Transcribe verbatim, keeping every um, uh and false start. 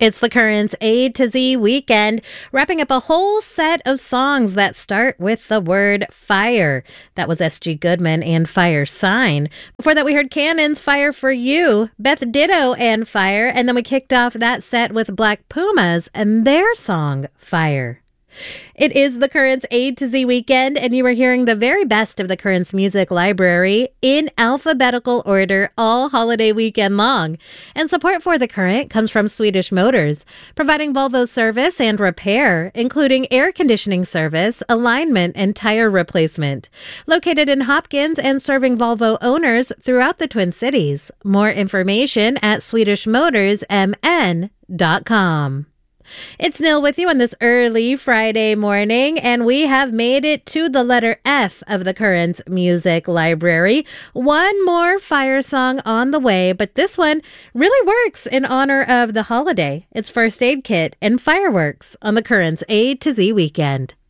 It's the Currents A to Z weekend, wrapping up a whole set of songs that start with the word fire. That was S G Goodman and Fire Sign. Before that, we heard Cannon's Fire for You, Beth Ditto and Fire, and then we kicked off that set with Black Pumas and their song, Fire. It is the Currents A to Z weekend, and you are hearing the very best of the Currents music library in alphabetical order all holiday weekend long. And support for The Current comes from Swedish Motors, providing Volvo service and repair, including air conditioning service, alignment, and tire replacement. Located in Hopkins and serving Volvo owners throughout the Twin Cities. More information at swedish motors m n dot com. It's Nil with you on this early Friday morning, and we have made it to the letter F of the Currents music library. One more fire song on the way, but this one really works in honor of the holiday. It's First Aid Kit and Fireworks on the Currents A to Z weekend.